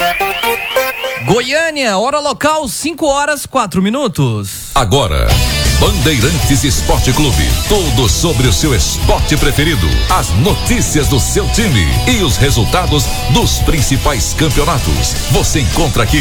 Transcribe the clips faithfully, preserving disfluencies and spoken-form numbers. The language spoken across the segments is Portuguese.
Goiânia, hora local, cinco horas, quatro minutos. Agora, Bandeirantes Esporte Clube. Tudo sobre o seu esporte preferido. As notícias do seu time e os resultados dos principais campeonatos. Você encontra aqui.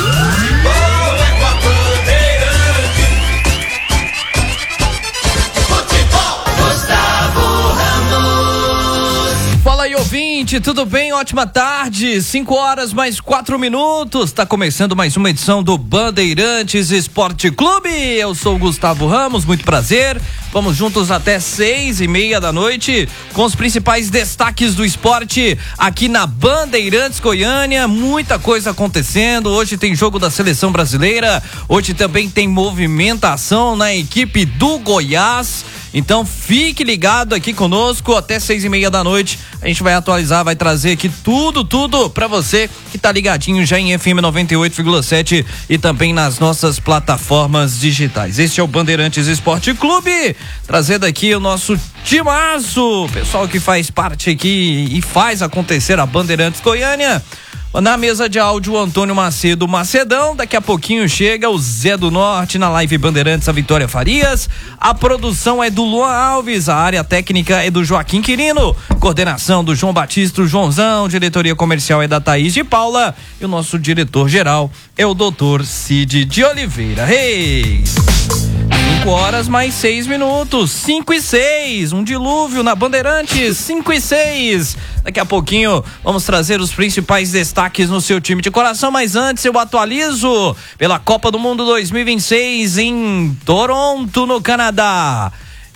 Fala aí, ouvinte, tudo bem? Ótima tarde, cinco horas mais quatro minutos. Tá começando mais uma edição do Bandeirantes Esporte Clube. Eu sou o Gustavo Ramos, muito prazer. Vamos juntos até seis e meia da noite com os principais destaques do esporte aqui na Bandeirantes Goiânia. Muita coisa acontecendo. Hoje tem jogo da seleção brasileira. Hoje também tem movimentação na equipe do Goiás. Então fique ligado aqui conosco até seis e meia da noite. A gente vai atualizar, vai trazer aqui tudo, tudo pra você que tá ligadinho já em F M noventa e oito vírgula sete e também nas nossas plataformas digitais. Este é o Bandeirantes Esporte Clube, trazendo aqui o nosso timaço, pessoal que faz parte aqui e faz acontecer a Bandeirantes Goiânia. Na mesa de áudio, o Antônio Macedo Macedão. Daqui a pouquinho chega o Zé do Norte. Na live Bandeirantes, a Vitória Farias. A produção é do Luan Alves. A área técnica é do Joaquim Quirino. Coordenação do João Batista, o Joãozão. Diretoria comercial é da Thaís de Paula. E o nosso diretor geral é o doutor Cid de Oliveira Reis. cinco horas mais seis minutos, cinco e seis, um dilúvio na Bandeirantes, cinco e seis. Daqui a pouquinho vamos trazer os principais destaques no seu time de coração, mas antes eu atualizo pela Copa do Mundo dois mil e vinte e seis em Toronto, no Canadá.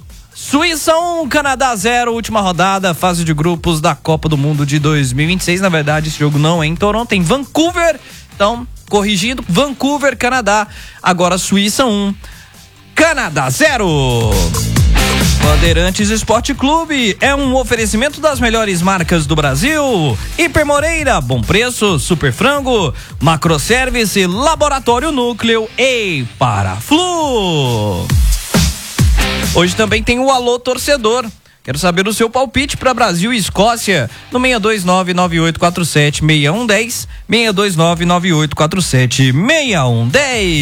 Suíça um, Canadá zero, última rodada, fase de grupos da Copa do Mundo de dois mil e vinte e seis. Na verdade, esse jogo não é em Toronto, é em Vancouver. Então, corrigindo, Vancouver, Canadá. Agora Suíça um, Canadá zero. Bandeirantes Esporte Clube é um oferecimento das melhores marcas do Brasil. Hiper Moreira, Bom Preço, Super Frango, Macroservice, Laboratório Núcleo e Paraflu. Hoje também tem o Alô Torcedor. Quero saber o seu palpite para Brasil e Escócia no seis dois nove, nove oito quatro sete, seis um um zero, seis dois nove, nove oito quatro sete, seis um um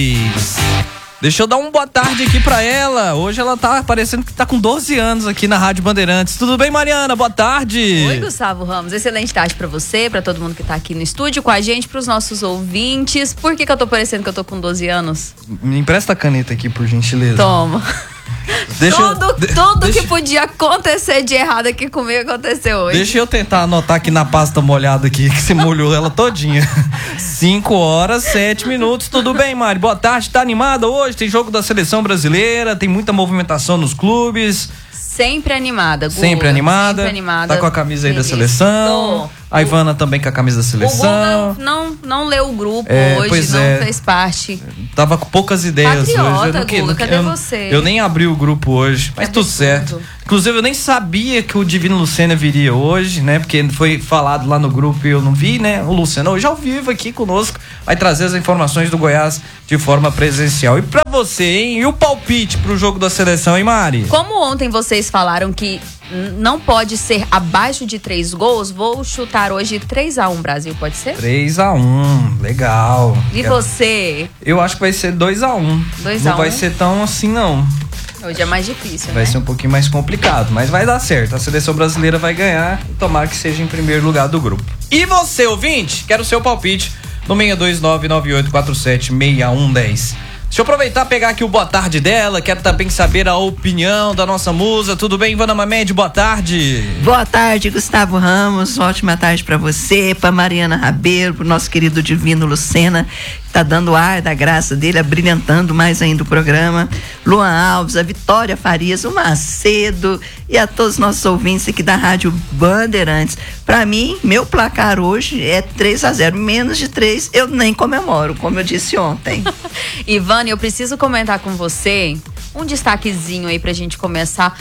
zero. Deixa eu dar uma boa tarde aqui pra ela. Hoje ela tá parecendo que tá com doze anos aqui na Rádio Bandeirantes. Tudo bem, Mariana? Boa tarde. Oi, Gustavo Ramos. Excelente tarde pra você, pra todo mundo que tá aqui no estúdio com a gente, pros nossos ouvintes. Por que que eu tô parecendo que eu tô com doze anos? Me empresta a caneta aqui, por gentileza. Toma. Deixa tudo eu, de, tudo deixa, que podia acontecer de errado aqui comigo aconteceu hoje. Deixa eu tentar anotar aqui na pasta molhada aqui, que você molhou ela todinha. cinco horas, sete minutos. Tudo bem, Mari? Boa tarde. Tá animada hoje? Tem jogo da seleção brasileira, tem muita movimentação nos clubes. Sempre animada, Guga. Sempre animada. Sempre animada. Tá com a camisa aí da seleção. Tô. A Ivana também com a camisa da seleção. O Guga não, não leu o grupo é, hoje, não é. fez parte. Tava com poucas ideias Patriota, hoje. Eu não, Guga, não, cadê eu, você? Eu nem abri o grupo hoje, mas é tudo absurdo. certo. Inclusive, eu nem sabia que o Divino Lucena viria hoje, né? Porque foi falado lá no grupo e eu não vi, né? O Lucena hoje ao vivo aqui conosco vai trazer as informações do Goiás de forma presencial. E pra você, hein? E o palpite pro jogo da seleção, hein, Mari? Como ontem vocês falaram que não pode ser abaixo de três gols, vou chutar hoje três a um Brasil, pode ser? três a um, legal. E é, você? Eu acho que vai ser dois a um. dois a um? Não vai ser tão assim, não. Hoje é mais difícil, vai né? ser um pouquinho mais complicado, mas vai dar certo. A seleção brasileira vai ganhar e tomara que seja em primeiro lugar do grupo. E você, ouvinte? Quero o seu palpite no seis dois nove, nove oito quatro sete, seis um um zero. Deixa eu aproveitar e pegar aqui o boa tarde dela. Quero também saber a opinião da nossa musa. Tudo bem, Ivana Mamed? Boa tarde. Boa tarde, Gustavo Ramos. Ótima tarde pra você, pra Mariana Rabeiro, pro nosso querido Divino Lucena, que tá dando ar da graça dele, abrilhantando mais ainda o programa. Luan Alves, a Vitória Farias, o Macedo e a todos os nossos ouvintes aqui da Rádio Bandeirantes. Pra mim, meu placar hoje é três a zero. Menos de três eu nem comemoro, como eu disse ontem. Ivana, eu preciso comentar com você um destaquezinho aí pra gente começar.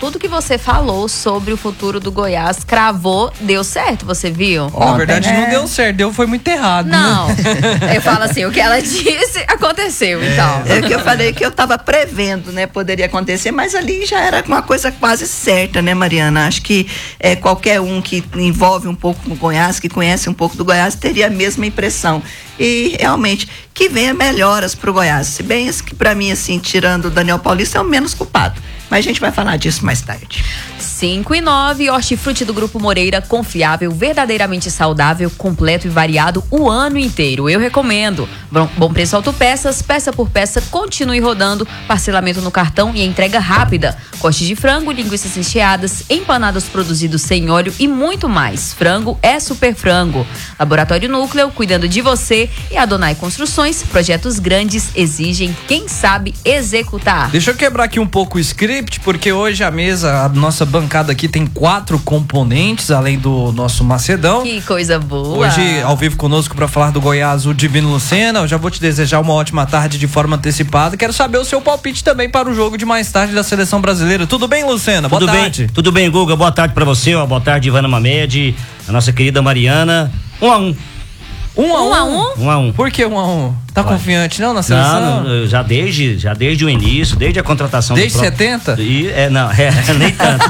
tudo que você falou sobre o futuro do Goiás, cravou, deu certo, você viu? Ontem, na verdade, né? Não deu certo, deu foi muito errado. Não, né? Eu falo assim, o que ela disse aconteceu, então. É que eu falei que eu tava prevendo, né, poderia acontecer, mas ali já era uma coisa quase certa, né, Mariana? Acho que é, qualquer um que envolve um pouco o Goiás, que conhece um pouco do Goiás, teria a mesma impressão. E realmente, que venha melhoras pro Goiás. Se bem que pra mim, assim, tirando o Daniel Paulista, é o menos culpado. Mas a gente vai falar disso mais tarde. cinco e nove, hortifruti do Grupo Moreira, confiável, verdadeiramente saudável, completo e variado o ano inteiro. Eu recomendo. Bom preço autopeças, peça por peça, continue rodando, parcelamento no cartão e entrega rápida. Cortes de frango, linguiças recheadas, empanadas produzidos sem óleo e muito mais. Frango é super frango. Laboratório Núcleo, cuidando de você, e a Donai Construções, projetos grandes exigem quem sabe executar. Deixa eu quebrar aqui um pouco o script, porque hoje a mesa, a nossa bancada aqui tem quatro componentes, além do nosso Macedão. Que coisa boa. Hoje, ao vivo conosco para falar do Goiás, o Divino Lucena. Eu já vou te desejar uma ótima tarde de forma antecipada. Quero saber o seu palpite também para o jogo de mais tarde da Seleção Brasileira. Tudo bem, Lucena? Boa tudo tarde. Bem, tudo bem, Guga. Boa tarde para você, ó. Boa tarde, Ivana Mamed, a nossa querida Mariana. Um a um. Um a um? Um a um? Um a um. Por que um a um? Tá Ué. Confiante não na seleção? Não, não, já desde, já desde o início, desde a contratação. Desde do próprio, setenta? E, é, não, é, nem tanto.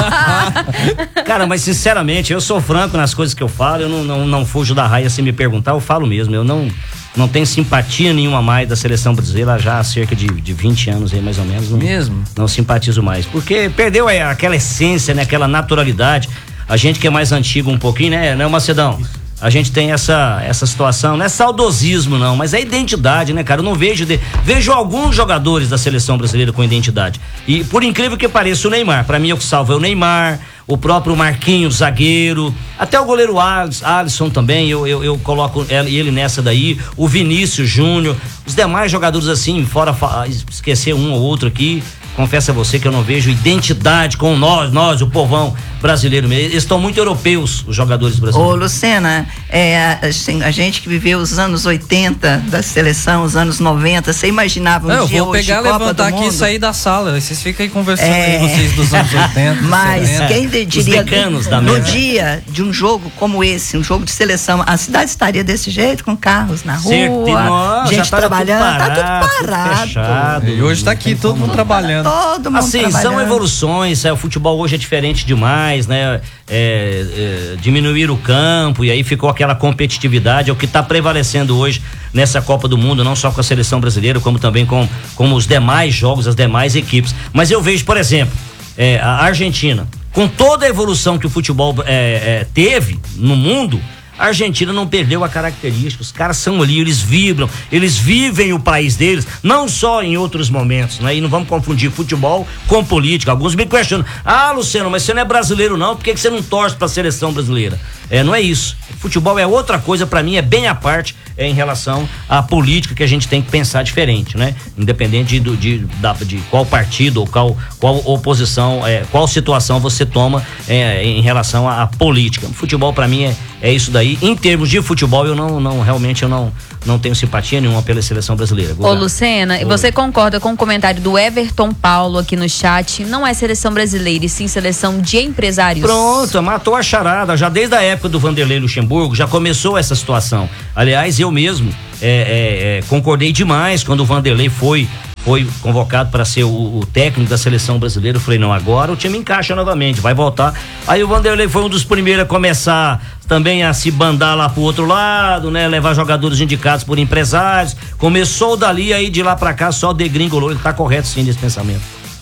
Cara, mas sinceramente, eu sou franco nas coisas que eu falo, eu não, não, não fujo da raia se me perguntar, eu falo mesmo, eu não, não tenho simpatia nenhuma mais da seleção brasileira já há cerca de, de vinte anos aí, mais ou menos. Não, mesmo? Não simpatizo mais, porque perdeu é, aquela essência, né, aquela naturalidade. A gente que é mais antigo um pouquinho, né, né, Macedão? A gente tem essa, essa situação, não é saudosismo não, mas é identidade, né, cara? Eu não vejo, de, vejo alguns jogadores da seleção brasileira com identidade. E por incrível que pareça, o Neymar, pra mim o que salva é o Neymar, o próprio Marquinhos, zagueiro, até o goleiro Alisson também, eu, eu, eu coloco ele nessa daí, o Vinícius Júnior, os demais jogadores assim, fora esquecer um ou outro aqui. Confesso a você que eu não vejo identidade com nós, nós, o povão brasileiro mesmo. Eles estão muito europeus, os jogadores brasileiros. Ô, Lucena, é, assim, a gente que viveu os anos oitenta da seleção, os anos noventa, você imaginava um não, dia eu vou pegar, hoje, levantar aqui mundo? e sair da sala. Vocês ficam aí conversando é... aí, vocês dos anos oitenta. Mas setenta. quem diria decanos da no mesa. dia de um jogo como esse, um jogo de seleção, a cidade estaria desse jeito, com carros na rua, Certo, gente tá trabalhando, parado, tá tudo parado. Fechado, e hoje tá aqui todo mundo trabalhando. Todo mundo assim, trabalhando. São evoluções, é, o futebol hoje é diferente demais, né? É, é, diminuir o campo e aí ficou aquela competitividade, é o que está prevalecendo hoje nessa Copa do Mundo, não só com a seleção brasileira, como também com, com os demais jogos, as demais equipes. Mas eu vejo, por exemplo, é, a Argentina, com toda a evolução que o futebol é, é, teve no mundo, a Argentina não perdeu a característica, os caras são ali, eles vibram, eles vivem o país deles, não só em outros momentos, né? E não vamos confundir futebol com política. Alguns me questionam, ah, Luciano, mas você não é brasileiro não, por que, que você não torce pra seleção brasileira? É, não é isso, futebol é outra coisa, pra mim é bem à parte é, em relação à política, que a gente tem que pensar diferente, né? Independente de, de, de, de qual partido ou qual, qual oposição, é, qual situação você toma é, em relação à, à política. Futebol pra mim é, é isso daí. Em termos de futebol, eu não, não realmente eu não, não tenho simpatia nenhuma pela seleção brasileira. Ô, Lucena, Oi. Você concorda com o comentário do Everton Paulo aqui no chat? Não é seleção brasileira, e sim seleção de empresários. Pronto, matou a charada. Já desde a época do Vanderlei Luxemburgo, já começou essa situação. Aliás, eu mesmo é, é, é, concordei demais quando o Vanderlei foi foi convocado para ser o, o técnico da seleção brasileira. Eu falei, não, agora o time encaixa novamente, vai voltar. Aí o Vanderlei foi um dos primeiros a começar também a se bandar lá pro outro lado, né? Levar jogadores indicados por empresários. Começou dali, aí de lá pra cá só degringolou. Ele tá correto sim nesse pensamento.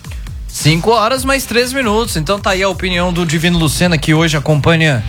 Cinco horas mais três minutos. Então tá aí a opinião do Divino Lucena, que hoje acompanha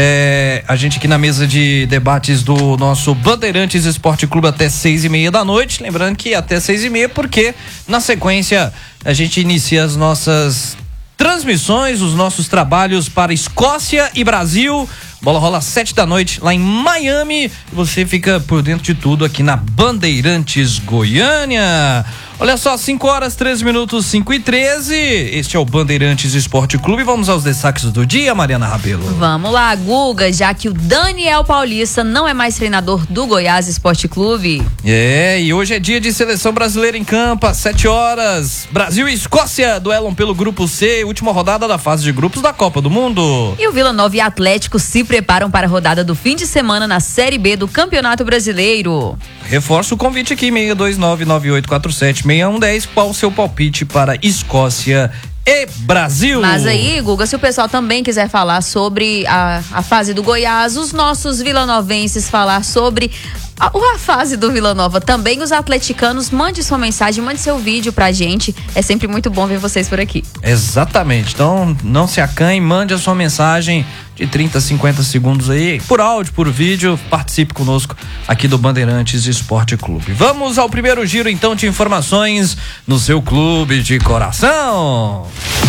é, a gente aqui na mesa de debates do nosso Bandeirantes Esporte Clube até seis e meia da noite. Lembrando que até seis e meia, porque na sequência a gente inicia as nossas transmissões, os nossos trabalhos para Escócia e Brasil. Bola rola às sete da noite lá em Miami. Você fica por dentro de tudo aqui na Bandeirantes Goiânia. Olha só, cinco horas, treze minutos, cinco e treze. Este é o Bandeirantes Esporte Clube. Vamos aos destaques do dia, Mariana Rabelo. Vamos lá, Guga, já que o Daniel Paulista não é mais treinador do Goiás Esporte Clube. É, e hoje é dia de seleção brasileira em campo, às sete horas. Brasil e Escócia duelam pelo Grupo C, última rodada da fase de grupos da Copa do Mundo. E o Vila Nova e Atlético se preparam para a rodada do fim de semana na Série B do Campeonato Brasileiro. Reforço o convite aqui, seis dois nove, nove oito quatro sete, seis um um zero. Qual o seu palpite para Escócia e Brasil? Mas aí, Guga, se o pessoal também quiser falar sobre a, a fase do Goiás, os nossos vilanovenses falar sobre a, a fase do Vila Nova, também os atleticanos, mande sua mensagem, mande seu vídeo pra gente. É sempre muito bom ver vocês por aqui. Exatamente. Então, não se acanhe, mande a sua mensagem de trinta, cinquenta segundos aí, por áudio, por vídeo, participe conosco aqui do Bandeirantes Esporte Clube. Vamos ao primeiro giro então de informações no seu clube de coração.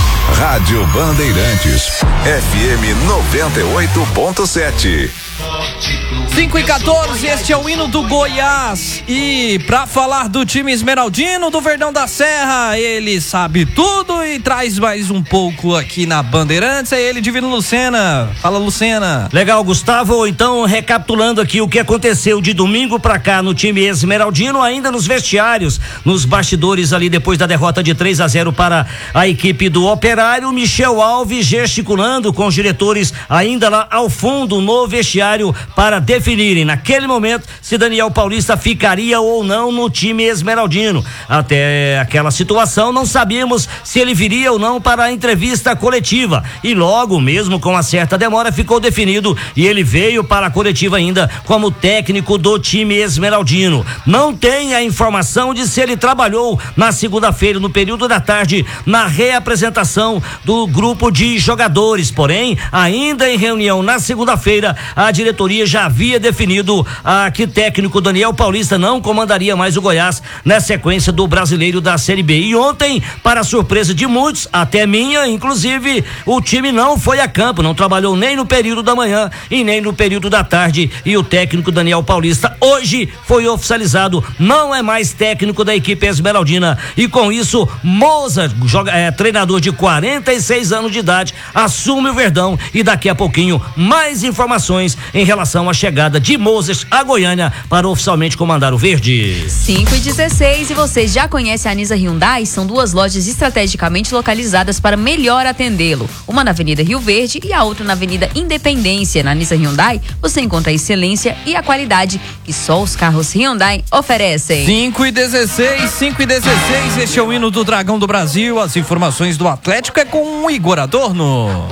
Rádio Bandeirantes, F M noventa e oito ponto sete. cinco e quatorze, este é o hino do Goiás. E pra falar do time esmeraldino do Verdão da Serra, ele sabe tudo e traz mais um pouco aqui na Bandeirantes. É ele, Divino Lucena. Fala, Lucena. Legal, Gustavo. Então, recapitulando aqui o que aconteceu de domingo pra cá no time esmeraldino, ainda nos vestiários, nos bastidores ali depois da derrota de três a zero para a equipe do Operário, Michel Alves gesticulando com os diretores ainda lá ao fundo no vestiário para definirem naquele momento se Daniel Paulista ficaria ou não no time esmeraldino. Até aquela situação não sabíamos se ele viria ou não para a entrevista coletiva, e logo, mesmo com uma certa demora, ficou definido e ele veio para a coletiva ainda como técnico do time esmeraldino. Não tem a informação de se ele trabalhou na segunda-feira no período da tarde na reapresentação do grupo de jogadores, porém ainda em reunião na segunda-feira a diretoria já havia definido ah, que técnico Daniel Paulista não comandaria mais o Goiás na sequência do Brasileiro da Série B. E ontem, para surpresa de muitos, até minha, inclusive, o time não foi a campo, não trabalhou nem no período da manhã e nem no período da tarde, e o técnico Daniel Paulista hoje foi oficializado, não é mais técnico da equipe esmeraldina, e com isso Mozart, joga, é, treinador de quarenta e seis anos de idade, assume o Verdão, e daqui a pouquinho mais informações em relação à chegada de Mozart a Goiânia para oficialmente comandar o Verde. cinco e dezesseis, e você já conhece a Nisa Hyundai? São duas lojas estrategicamente localizadas para melhor atendê-lo. Uma na Avenida Rio Verde e a outra na Avenida Independência. Na Nisa Hyundai você encontra a excelência e a qualidade que só os carros Hyundai oferecem. cinco e dezesseis, cinco e dezesseis, este é o hino do Dragão do Brasil. As informações do Atlético é com o Igor Adorno.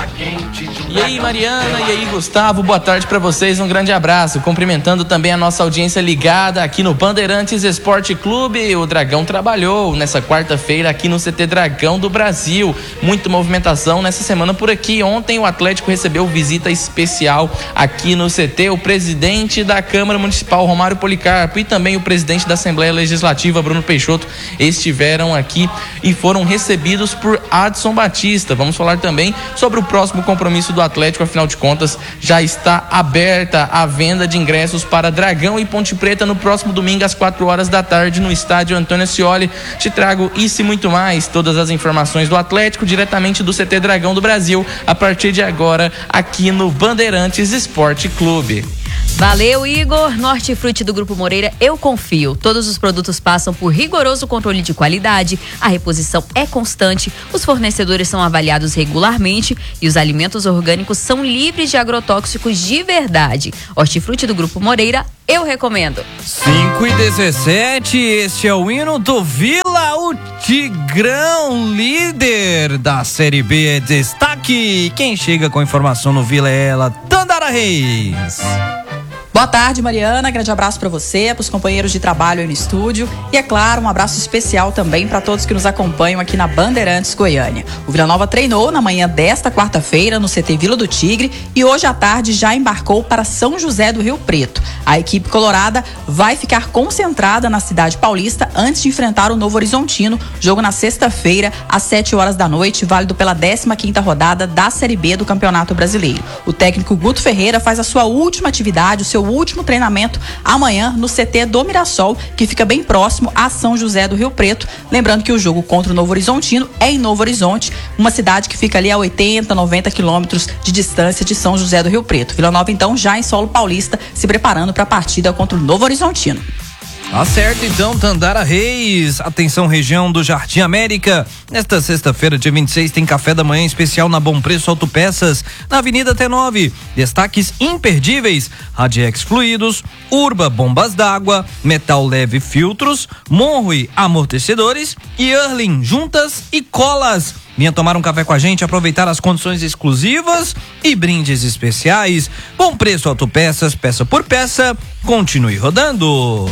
E aí, Mariana, e aí, Gustavo, boa tarde pra vocês, um grande abraço, cumprimentando também a nossa audiência ligada aqui no Bandeirantes Esporte Clube. O Dragão trabalhou nessa quarta-feira aqui no C T Dragão do Brasil, muita movimentação nessa semana por aqui. Ontem o Atlético recebeu visita especial aqui no C T, o presidente da Câmara Municipal, Romário Policarpo, e também o presidente da Assembleia Legislativa, Bruno Peixoto, estiveram aqui e foram recebidos por Adson Batista. Vamos falar também sobre o próximo compromisso do Atlético, afinal de contas já está aberta a venda de ingressos para Dragão e Ponte Preta no próximo domingo às quatro horas da tarde no estádio Antônio Ascioli. Te trago isso e muito mais, todas as informações do Atlético diretamente do C T Dragão do Brasil a partir de agora aqui no Bandeirantes Esporte Clube. Valeu, Igor. Norte-Frute do Grupo Moreira, eu confio. Todos os produtos passam por rigoroso controle de qualidade, a reposição é constante, os fornecedores são avaliados regularmente e os alimentos orgânicos são livres de agrotóxicos de verdade. Hortifruti do Grupo Moreira, eu recomendo. cinco e dezessete, este é o hino do Vila, o Tigrão, líder da Série B, é destaque. Quem chega com informação no Vila é ela, Tandara Reis. Boa Boa tarde, Mariana. Grande abraço para você, para os companheiros de trabalho aí no estúdio e, é claro, um abraço especial também para todos que nos acompanham aqui na Bandeirantes Goiânia. O Vila Nova treinou na manhã desta quarta-feira no C T Vila do Tigre e hoje à tarde já embarcou para São José do Rio Preto. A equipe colorada vai ficar concentrada na cidade paulista antes de enfrentar o Novo Horizontino, jogo na sexta-feira às sete horas da noite, válido pela décima quinta rodada da Série B do Campeonato Brasileiro. O técnico Guto Ferreira faz a sua última atividade, o seu o último treinamento amanhã no C T do Mirassol, que fica bem próximo a São José do Rio Preto. Lembrando que o jogo contra o Novo Horizontino é em Novo Horizonte, uma cidade que fica ali a oitenta, noventa quilômetros de distância de São José do Rio Preto. Vila Nova, então, já em solo paulista, se preparando para a partida contra o Novo Horizontino. Tá certo, então, Tandara Reis. Atenção, região do Jardim América. Nesta sexta-feira, dia vinte e seis, tem café da manhã especial na Bom Preço Autopeças, na Avenida T nove. Destaques imperdíveis: Radiex Fluidos, Urba Bombas d'Água, Metal Leve Filtros, Monrui Amortecedores e Erling Juntas e Colas. Venha tomar um café com a gente, aproveitar as condições exclusivas e brindes especiais. Bom Preço Autopeças, peça por peça. Continue rodando.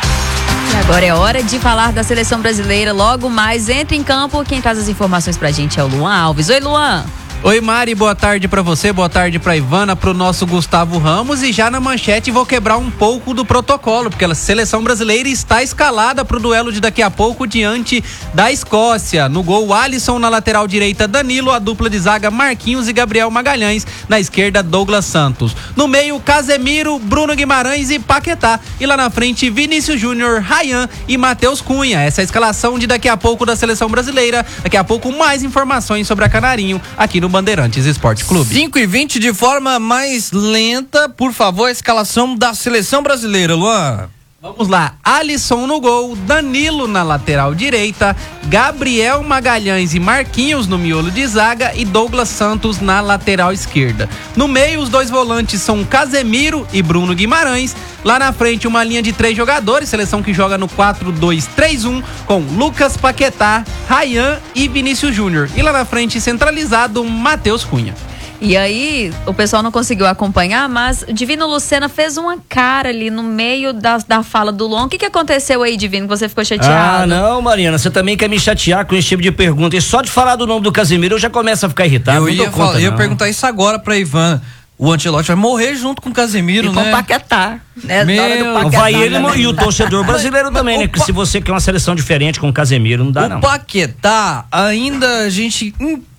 E agora é hora de falar da seleção brasileira. Logo mais, entra em campo. Quem traz as informações pra gente é o Luan Alves. Oi, Luan. Oi, Mari, boa tarde pra você, boa tarde pra Ivana, pro nosso Gustavo Ramos. E já na manchete vou quebrar um pouco do protocolo, porque a seleção brasileira está escalada pro duelo de daqui a pouco diante da Escócia. No gol, Alisson, na lateral direita, Danilo, a dupla de zaga, Marquinhos e Gabriel Magalhães, na esquerda, Douglas Santos. No meio, Casemiro, Bruno Guimarães e Paquetá. E lá na frente, Vinícius Júnior, Ryan e Matheus Cunha. Essa é a escalação de daqui a pouco da seleção brasileira. Daqui a pouco, mais informações sobre a Canarinho aqui no Bandeirantes Esporte Clube. cinco e vinte de forma mais lenta, por favor, a escalação da seleção brasileira, Luan. Vamos lá, Alisson no gol, Danilo na lateral direita, Gabriel Magalhães e Marquinhos no miolo de zaga e Douglas Santos na lateral esquerda. No meio, os dois volantes são Casemiro e Bruno Guimarães. Lá na frente, uma linha de três jogadores, seleção que joga no quatro dois três um, com Lucas Paquetá, Ryan e Vinícius Júnior. E lá na frente, centralizado, Matheus Cunha. E aí, o pessoal não conseguiu acompanhar, mas o Divino Lucena fez uma cara ali no meio da, da fala do Luan. O que, que aconteceu aí, Divino, que você ficou chateado? Ah, não, Mariana, você também quer me chatear com esse tipo de pergunta. E só de falar do nome do Casemiro eu já começo a ficar irritado. Eu não ia, dou conta, falar, ia não. perguntar isso agora pra Ivan. O Ancelotti vai morrer junto com o Casemiro, e né? com o Paquetá, né? Meu, Na hora do Paquetá, vai ele né? e o torcedor brasileiro também, né? Que se você quer uma seleção diferente com o Casemiro, não dá, o não. O Paquetá, ainda a gente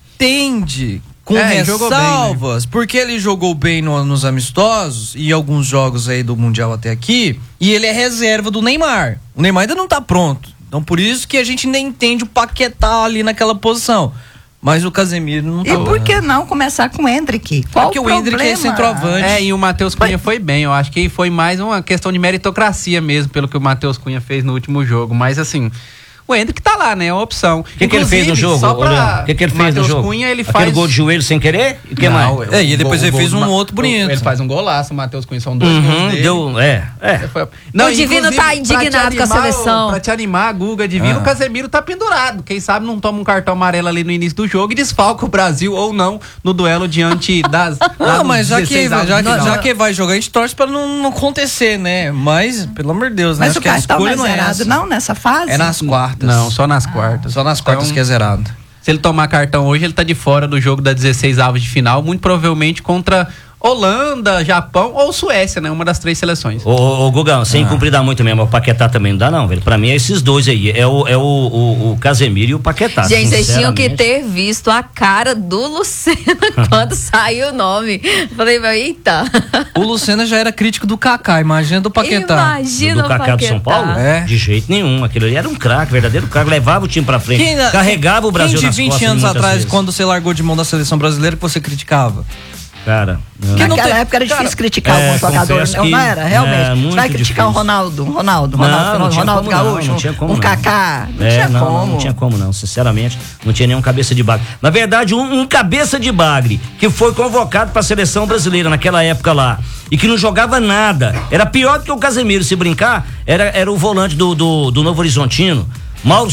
entende com é, ressalvas, bem, né? Porque ele jogou bem no, nos amistosos e alguns jogos aí do Mundial até aqui, e ele é reserva do Neymar. O Neymar ainda não tá pronto. Então por isso que a gente ainda entende o Paquetá ali naquela posição. Mas o Casemiro não tá. E por que não começar com o Endrick? Qual Porque o o Endrick é centroavante. É, e o Matheus Cunha foi bem. Eu acho que foi mais uma questão de meritocracia mesmo, pelo que o Matheus Cunha fez no último jogo. Mas assim, o Endrick tá lá, né? É uma opção. O que, que ele fez no jogo? O que, que ele fez Matheus no jogo? Cunha, ele Aquele faz... gol de joelho sem querer? E o que não, mais? É, e depois gol, ele fez gol, um ma... outro bonito. Ele faz um golaço, o Matheus Cunha, são dois uhum, gols dele. Deu, é, é. Foi... Não, o Divino tá indignado com a seleção. Pra te animar, Guga, Divino, ah. o Casemiro tá pendurado. Quem sabe não toma um cartão amarelo ali no início do jogo e desfalca o Brasil ou não no duelo diante das... Não, mas já que, já, que, não, já que vai jogar, a gente torce pra não, não acontecer, né? Mas, pelo amor de Deus, né? Mas Acho o que a cartão escolha não é não é zerado, essa. não, nessa fase? É nas quartas. Não, só nas quartas. Só nas quartas então, que é zerado. Se ele tomar cartão hoje, ele tá de fora do jogo da dezesseis avos de final, muito provavelmente contra Holanda, Japão ou Suécia, né? Uma das três seleções. Ô, ô, ô Gugão, sem ah. cumprir muito mesmo, o Paquetá também não dá não, velho. Pra mim é esses dois aí, é o, é o, o, o Casemiro e o Paquetá. Gente, vocês tinham que ter visto a cara do Lucena quando saiu o nome. Falei, eita. O Lucena já era crítico do Kaká, imagina do Paquetá. Imagina do, do o Kaká do São Paulo? É. De jeito nenhum, aquilo ali era um craque, verdadeiro craque, levava o time pra frente, Quem, carregava o Brasil quem nas de vinte costas anos atrás, vezes. Quando você largou de mão da seleção brasileira, que você criticava? Cara, não. Naquela tem... época era difícil cara, criticar é, algum jogador, não, não era? Realmente. É, Você vai criticar difícil. o Ronaldo, Ronaldo, Não, Ronaldo, não tinha Ronaldo como Gaúcho, não, não tinha como um não. Kaká, não É, tinha não, como. Não, não tinha como não, sinceramente, não tinha nenhum cabeça de bagre. Na verdade, um, um cabeça de bagre que foi convocado para a seleção brasileira naquela época lá e que não jogava nada, era pior do que o Casemiro, se brincar, era, era o volante do, do, do Novo Horizontino, Mauro Silva.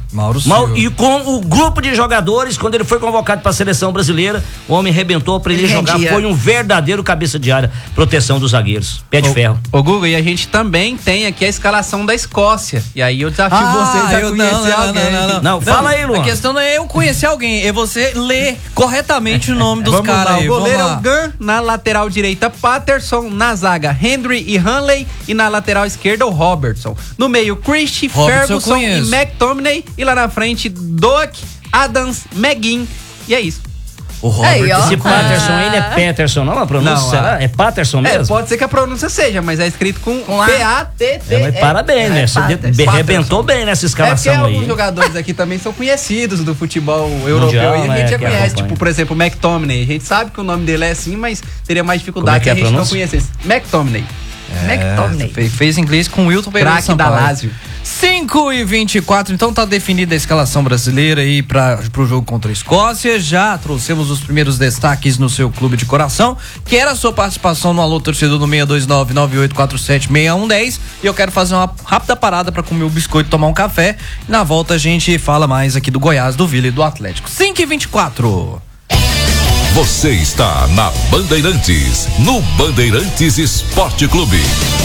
Mauro Mal, Silva. e com o grupo de jogadores, quando ele foi convocado para a seleção brasileira, o homem arrebentou para ele, ele jogar. Rendia. Foi um verdadeiro cabeça de área, proteção dos zagueiros. Pé de ô, ferro. Ô, Guga, e a gente também tem aqui a escalação da Escócia. E aí eu desafio ah, vocês a eu, conhecer não, não, alguém. Não, não, não. não, fala aí, Luan. A questão não é eu conhecer alguém, é você ler corretamente o nome dos caras aí. O goleiro é Vamos o Gunn, na lateral direita, Patterson, na zaga, Henry e Hanley, e na lateral esquerda, o Robertson. No meio, Christie, Ferguson e McTominay, e lá na frente, Doak, Adams, McGinn, e é isso. O Robertson. Esse Patterson, ah. ele é Patterson, não? A pronúncia não, será? Ah. É Patterson mesmo? É, pode ser que a pronúncia seja, mas é escrito com, com P A T T. É, mas parabéns, né? Você é, arrebentou bem nessa escalação é aí. Alguns jogadores aqui também são conhecidos do futebol europeu. Mundial, e a gente né, já conhece, tipo, por exemplo, o McTominay. A gente sabe que o nome dele é assim, mas teria mais dificuldade que, é que a gente não conhecesse. McTominay. É, McTominay. Fez, fez inglês com o Wilton Pereira Craque da Lazio. cinco e vinte e quatro, então tá definida a escalação brasileira aí para pro jogo contra a Escócia. Já trouxemos os primeiros destaques no seu clube de coração, que era a sua participação no Alô Torcedor no seis dois nove, nove oito quatro sete, seis um um zero. E eu quero fazer uma rápida parada para comer o biscoito e tomar um café. Na volta a gente fala mais aqui do Goiás, do Vila e do Atlético. cinco e vinte e quatro. Você está na Bandeirantes, no Bandeirantes Esporte Clube.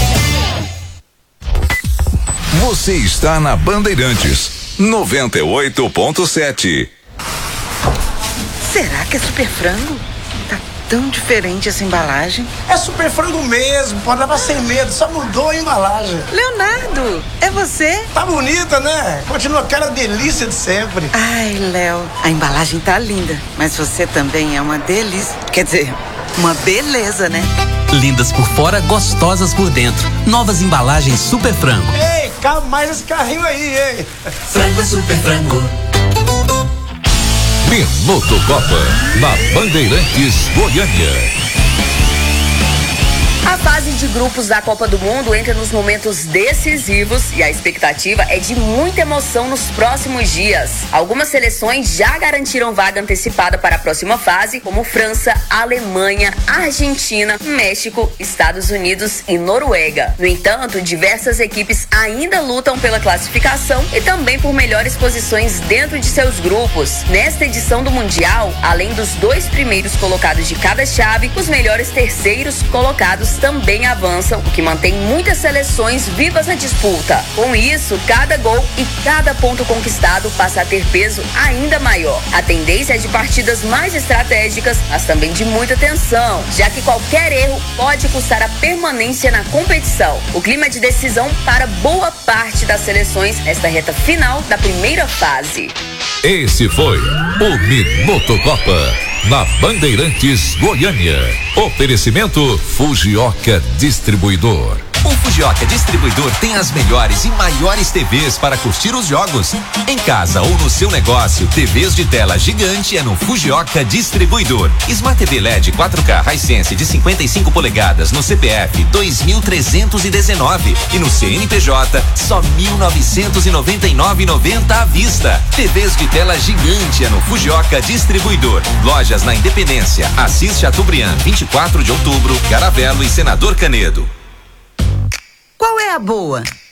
Você está na Bandeirantes, noventa e oito ponto sete. Será que é super frango? Tá tão diferente essa embalagem. É super frango mesmo, pode levar sem medo, só mudou a embalagem. Leonardo, é você? Tá bonita, né? Continua aquela delícia de sempre. Ai, Léo, a embalagem tá linda, mas você também é uma delícia. Quer dizer, uma beleza, né? Lindas por fora, gostosas por dentro. Novas embalagens Super Frango. Ei, cabe mais esse carrinho aí, hein? Frango é Super Frango. Minuto Copa, na Bandeirantes Goiânia. A fase de grupos da Copa do Mundo entra nos momentos decisivos e a expectativa é de muita emoção nos próximos dias. Algumas seleções já garantiram vaga antecipada para a próxima fase, como França, Alemanha, Argentina, México, Estados Unidos e Noruega. No entanto, diversas equipes ainda lutam pela classificação e também por melhores posições dentro de seus grupos. Nesta edição do Mundial, além dos dois primeiros colocados de cada chave, os melhores terceiros colocados também avançam, o que mantém muitas seleções vivas na disputa. Com isso, cada gol e cada ponto conquistado passa a ter peso ainda maior. A tendência é de partidas mais estratégicas, mas também de muita tensão, já que qualquer erro pode custar a permanência na competição. O clima é de decisão para boa parte das seleções nesta reta final da primeira fase. Esse foi o Minuto Copa, na Bandeirantes Goiânia. Oferecimento Fujioka Distribuidor. O Fujioka Distribuidor tem as melhores e maiores T Vs para curtir os jogos. Em casa ou no seu negócio, T Vs de tela gigante é no Fujioka Distribuidor. Smart T V L E D quatro K Hisense de cinquenta e cinco polegadas no C P F dois mil trezentos e dezenove e no C N P J só mil novecentos e noventa e nove reais e noventa centavos à vista. T Vs de tela gigante é no Fujioka Distribuidor. Lojas na Independência, Assis Chateaubriand, vinte e quatro de outubro, Caravelo e Senador Canedo. Qual é a boa?